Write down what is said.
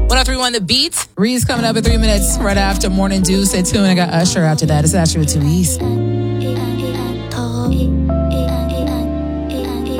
1031 The Beat. Reed's coming up in 3 minutes right after Morning Dew. Stay tuned. I got Usher after that. It's actually with 2 E's.